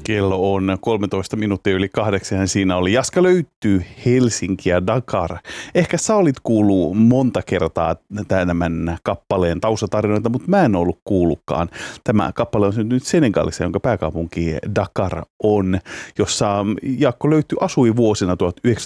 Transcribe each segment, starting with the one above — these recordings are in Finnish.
Kello on 13 minuuttia yli 8 ja siinä oli Jaska löytyy Helsinki ja Dakar. Ehkä sä olit kuullut monta kertaa tämän kappaleen taustatarinoita, mutta mä en ollut kuullutkaan. Tämä kappale on nyt Senegalissa, jonka pääkaupunki Dakar on, jossa Jaakko löytyy asui vuosina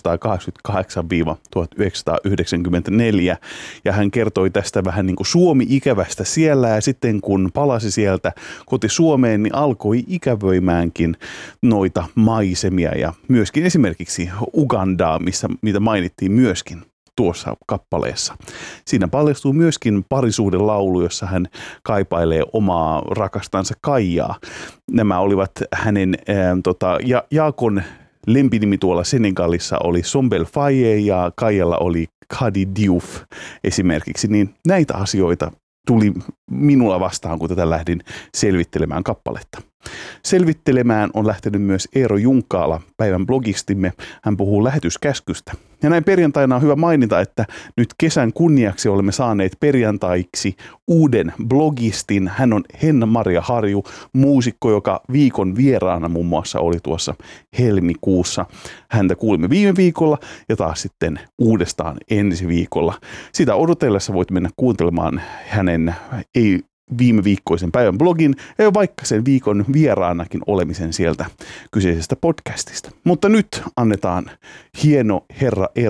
1988-1994 ja hän kertoi tästä vähän niin kuin Suomi-ikävästä siellä ja sitten kun palasi sieltä koti Suomeen, niin alkoi ikävöimäänkin noita maisemia ja myöskin esimerkiksi Ugandaa, mitä mainittiin myöskin tuossa kappaleessa. Siinä paljastuu myöskin parisuhdelaulu, jossa hän kaipailee omaa rakastansa Kaijaa. Nämä olivat hänen Jaakon lempinimi tuolla Senegalissa oli Sombel Faye ja Kaijalla oli Kadi Diouf esimerkiksi, niin näitä asioita tuli minulla vastaan, kun tätä lähdin selvittelemään kappaletta. Selvittelemään on lähtenyt myös Eero Junkaala, päivän blogistimme. Hän puhuu lähetyskäskystä. Ja näin perjantaina on hyvä mainita, että nyt kesän kunniaksi olemme saaneet perjantaiksi uuden blogistin. Hän on Henna-Maria Harju, muusikko, joka viikon vieraana muun muassa oli tuossa helmikuussa. Häntä kuulimme viime viikolla ja taas sitten uudestaan ensi viikolla. Sitä odotellessa voit mennä kuuntelemaan hänen viime viikkoisen päivän blogin ja vaikka sen viikon vieraanakin olemisen sieltä kyseisestä podcastista. Mutta nyt annetaan hieno herra